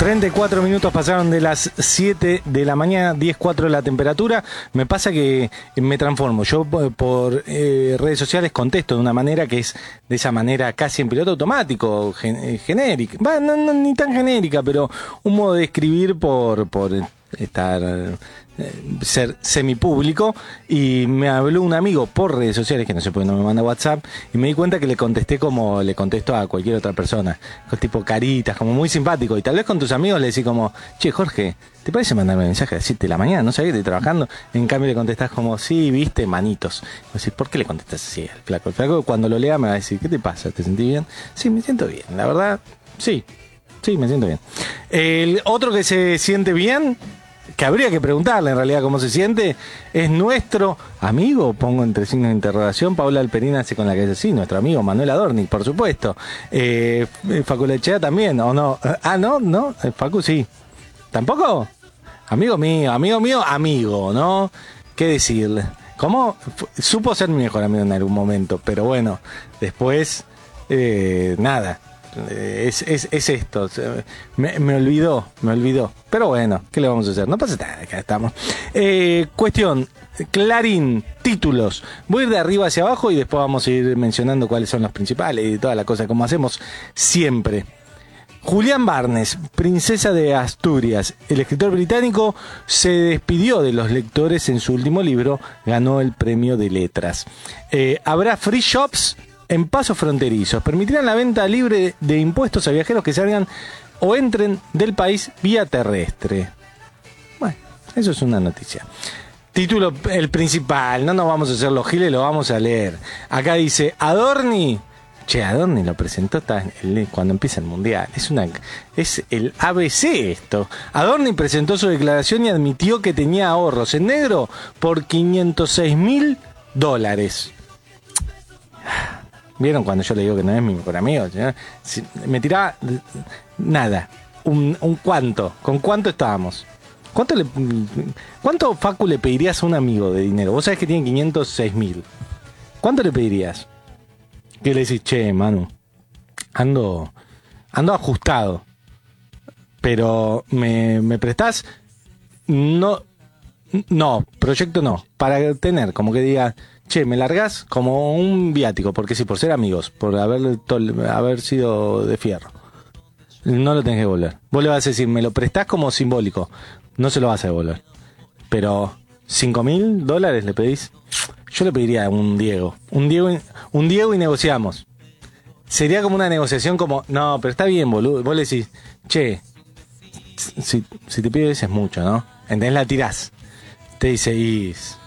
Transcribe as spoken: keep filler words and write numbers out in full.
treinta y cuatro minutos pasaron de las siete de la mañana, diez cuatro la temperatura. Me pasa que me transformo. Yo por eh, redes sociales contesto de una manera que es de esa manera casi en piloto automático, gen, genérica. Va, no, no, ni tan genérica, pero un modo de escribir por, por estar... Eh, ser semipúblico, y me habló un amigo por redes sociales, que no sé por qué no me manda WhatsApp, y me di cuenta que le contesté como le contesto a cualquier otra persona, con tipo caritas, como muy simpático, y tal vez con tus amigos le decís como, che Jorge, ¿te parece mandarme un mensaje a las siete de la mañana? No sabía que estoy trabajando. En cambio le contestás como, sí, viste, manitos. Y decís, ¿por qué le contestas así al flaco? El flaco cuando lo lea me va a decir, ¿qué te pasa? ¿Te sentís bien? Sí, me siento bien, la verdad, sí, sí, me siento bien. El otro que se siente bien, que habría que preguntarle en realidad cómo se siente, es nuestro amigo, pongo entre signos de interrogación, Paula Alperina hace con la cabeza, sí, nuestro amigo Manuel Adorni, por supuesto. Eh, Facu Lechea también, ¿o no? Ah, no, no, Facu sí. ¿Tampoco? Amigo mío, amigo mío, amigo, ¿no? ¿Qué decirle? ¿Cómo? Supo ser mi mejor amigo en algún momento, pero bueno, después, eh, nada. Es, es, es esto, me, me olvidó, me olvidó. Pero bueno, ¿qué le vamos a hacer? No pasa nada, acá estamos. Eh, cuestión, Clarín, títulos. Voy a ir de arriba hacia abajo y después vamos a ir mencionando cuáles son los principales y toda la cosa, como hacemos siempre. Julián Barnes, princesa de Asturias. El escritor británico se despidió de los lectores en su último libro, ganó el premio de letras. Eh, ¿Habrá free shops en pasos fronterizos? Permitirán la venta libre de impuestos a viajeros que salgan o entren del país vía terrestre. Bueno, eso es una noticia. Título, el principal, no nos vamos a hacer los giles, lo vamos a leer. Acá dice, Adorni, che, Adorni lo presentó cuando empieza el Mundial. Es una, es el A B C esto. Adorni presentó su declaración y admitió que tenía ahorros en negro por quinientos seis mil dólares. ¿Vieron cuando yo le digo que no es mi mejor amigo? Si me tiraba nada. Un, un cuánto. ¿Con cuánto estábamos? ¿Cuánto le, cuánto Facu le pedirías a un amigo de dinero? Vos sabés que tiene quinientos seis mil. ¿Cuánto le pedirías? ¿Qué le decís? Che, Manu, ando, ando ajustado. Pero me, me prestás. No, no, proyecto no. Para tener, como que diga, che, me largás como un viático, porque sí, por ser amigos, por haber, tol- haber sido de fierro. No lo tenés que devolver. Vos le vas a decir, me lo prestás como simbólico. No se lo vas a devolver. Pero, ¿cinco mil dólares le pedís? Yo le pediría a un Diego. Un Diego, un Diego y negociamos. Sería como una negociación como, no, pero está bien, boludo. Vos le decís, che, si, si te pides es mucho, ¿no? ¿Entendés? La tirás. Te dice, y